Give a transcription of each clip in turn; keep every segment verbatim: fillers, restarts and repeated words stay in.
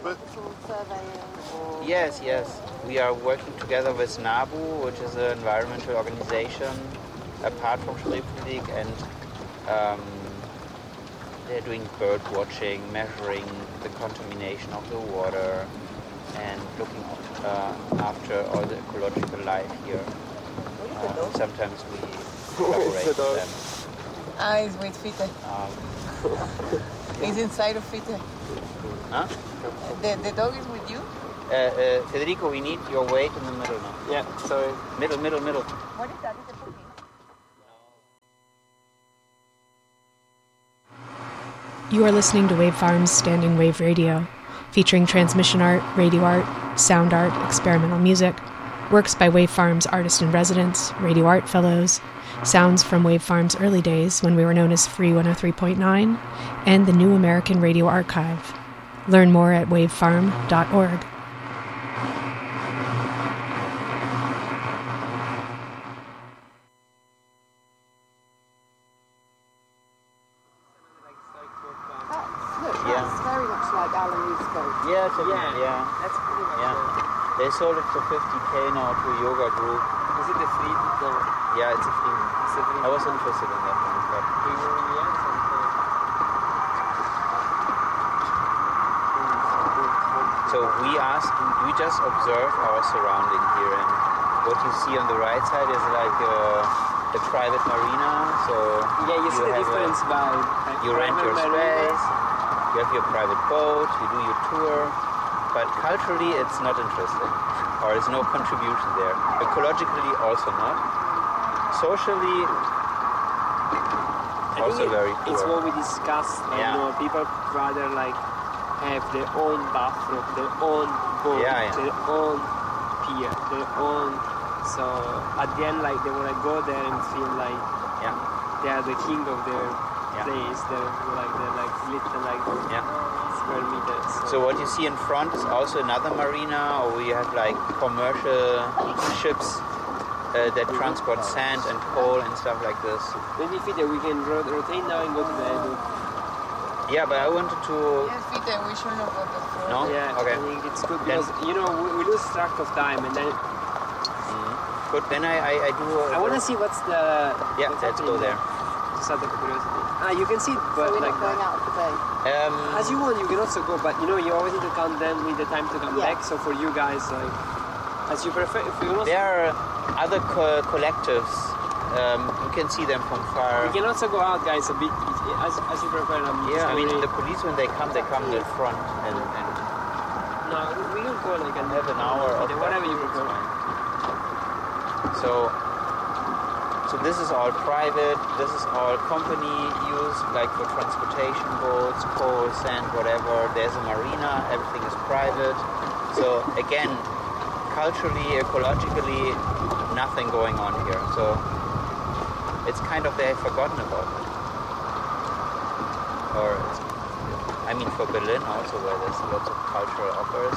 environmental surveying? Or Yes, yes. We are working together with NABU, which is an environmental organization apart from Spreepolitik, and um, they're doing bird watching, measuring the contamination of the water, and looking uh, after all the ecological life here. Uh, sometimes we collaborate with them. Ah, he's with Fite. Um, He's inside of Fite. huh? The, the dog is with you? Uh, uh, Federico, we need your weight in the middle now. Yeah, sorry. Middle, middle, middle. What is that? Is it cooking? You are listening to Wave Farm's Standing Wave Radio, featuring transmission art, radio art, sound art, experimental music, works by Wave Farm's artist-in-residence, radio art fellows, sounds from Wave Farm's early days when we were known as Free one oh three point nine, and the New American Radio Archive. Learn more at wave farm dot org. Yeah, it's a, yeah, yeah. That's pretty much Yeah. it. They sold it for fifty K now to a yoga group. Is it a free? No. Yeah, it's a free one. It's a free I was interested in that one, but Do you really have something? so we asked, we just observe our surrounding here, and what you see on the right side is like uh, the private marina. So Yeah, you see the have difference a, by... like, you rent your private space, marinas. you have your private boat, you do your tour, but culturally it's not interesting, or there's no contribution there. Ecologically also not. Socially I also think it- very it's poor. what we discussed. Like, Yeah. you know, people rather like have their own bathroom, their own boat, Yeah, yeah. their own pier, their own. So at the end, like they wanna go there and feel like Yeah, they are the king of their Yeah. place. They're like they're like little like yeah. square meters. So what you see in front is also another marina, or we have like commercial ships uh, that transport sand and coal and stuff like this. Maybe if it, we can ro- rotate now and go to the Edu. Yeah, but I wanted to. Yes, Fite, we should not go to the No? Yeah, Okay. I think it's good Then- because you know we, we lose track of time, and then Mhm. Good. Then I I, I do. Uh, I want to see what's the Yeah, what's let's go happening there. Just out of curiosity. Ah, you can see, it, but So we're like not going out of the bay. Um, as you want, you can also go, but you know you always need to count them with the time to come Yeah. back. So for you guys, like as you prefer, if you also, there are other co- collectives. Um, you can see them from far. we can also go out, guys, a bit as, as you prefer. I'm just Yeah, I mean gonna- the police when they come, they come in the front and, and no, we will go like a have an hour of whatever you it's prefer. fine. So, so this is all private. This is all company used, like for transportation boats, coal, sand, whatever. There's a marina. Everything is private. So again, culturally, ecologically, nothing going on here. So it's kind of they have forgotten about it. Or it's, I mean, for Berlin also, where there's lots of cultural offers.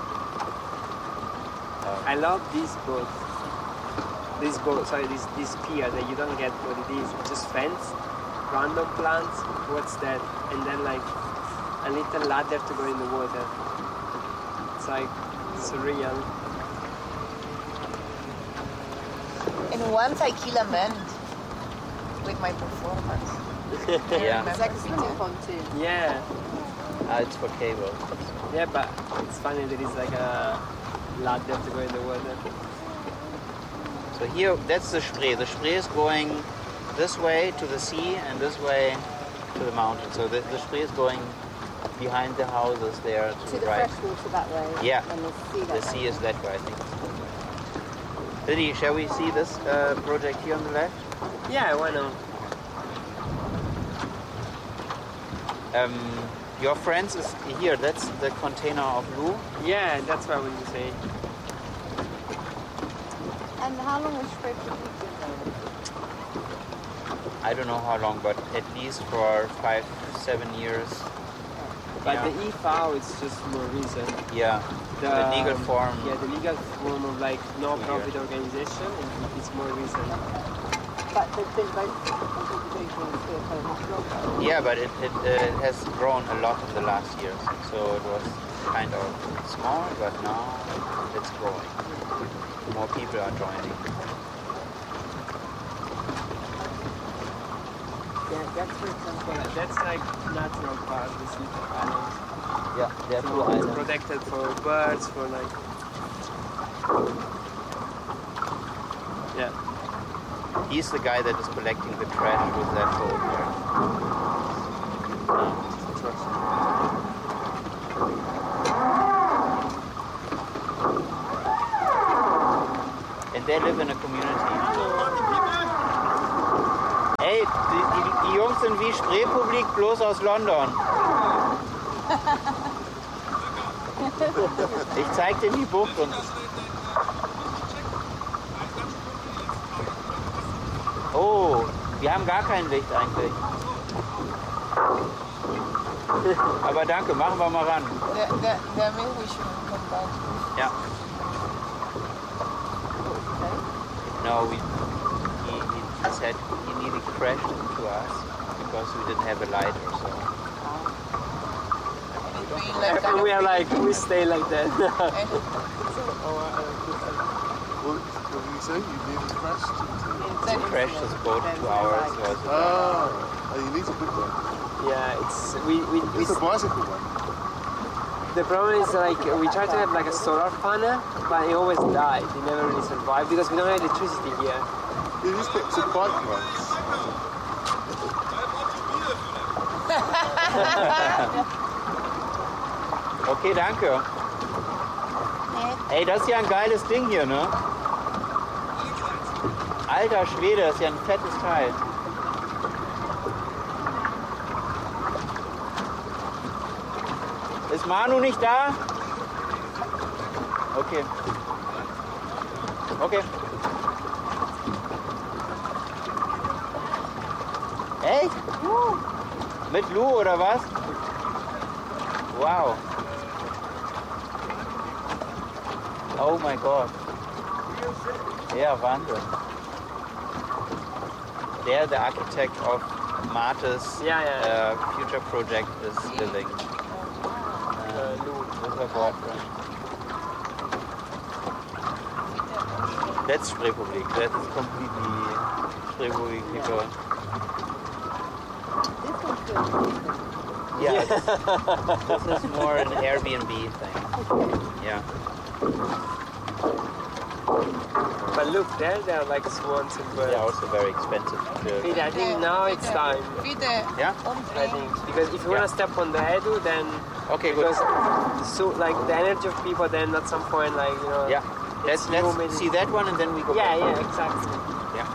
Um, I love this boat. This boat, sorry, this this pier that you don't get what it is. It's just fence, random plants. What's that? And then like a little ladder to go in the water. It's like surreal. And once I kill a man with my performance. yeah, It's like a swimming pontoon. Yeah, uh, it's for cable. yeah, but it's funny that it's like a ladder to go in the water. So here, that's the Spree. The Spree is going this way to the sea and this way to the mountain. So the, the Spree is going behind the houses there to, To the the right. freshwater that way. Yeah. And the sea that The way. sea is that way, I think. Lily, shall we see this uh, project here on the left? Yeah, why not? Um, your friends is here. That's the container of Lou. Yeah, that's what I wanted to say. And how long was Spread been there? I don't know how long, but at least for five, seven years. But Yeah. the E F A O is just more recent. Yeah, the, legal form. Yeah, the legal form of like no-profit Weird. organization, and it's more recent. But there's been both people doing things here for much longer. Yeah, but it, it, uh, it has grown a lot in the last years. So it was kind of small, but now it's growing. More people are joining. Yeah, that's for example, that's like natural park, the Sleepy Islands. Yeah, there are So two it's islands. protected for birds, for like. Yeah. He's the guy that is collecting the trash with that boat there. And they live in a community. Ey, die, die, die Jungs sind wie Spreepublik, bloß aus London. Ich zeig dir die Bucht und... Oh, wir haben gar kein Licht eigentlich. Aber danke, machen wir mal ran. There, there, there maybe we should come back. Ja. No, we, he, he said he nearly crashed into us because we didn't have a light or so. And it being like And we are like, we stay like that. and What, what did you say? You nearly crashed into... He crashed his boat two hours. Was it? Ah, oh, you need a big one. Yeah, it's we we. we It's a bicycle one. The problem is like we tried to have like a solar panel, but it always died. It never really survived because we don't have electricity here. You just get some bike ones. Okay, danke. Ey, das ist ja ein geiles Ding hier, ne? Alter Schwede, das ist ja ein fettes Teil. Ist Manu nicht da? Okay. Okay. Echt? Mit Lou oder was? Wow. Oh mein Gott. Ja, Wahnsinn. Der, the architect of Marte's Yeah, yeah. uh, future project is living. Uh, Lou. With her boyfriend. That's Spreepublik. That is completely Spreepublik people. This one's good. Yeah, this, this is more an Airbnb thing. Yeah. But look, there they are like swans and birds. They're also very expensive to build. Peter, I think now it's time. Wieder Yeah? I think because if you Yeah. wanna step on the Edu, then Okay, good. because so like the energy of people, then at some point like you know. Yeah. Let's, It's let's humid. see that one and then we go Yeah, back. yeah, exactly. Yeah.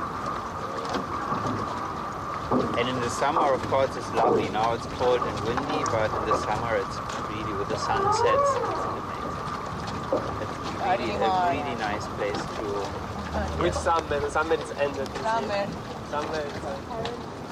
And in the summer, of course, it's lovely. Now it's cold and windy, but in the summer, it's really with the sunsets. It's amazing. It's really a really nice place to. Which summer? The summer is ended. you see. Summer. Summer is like,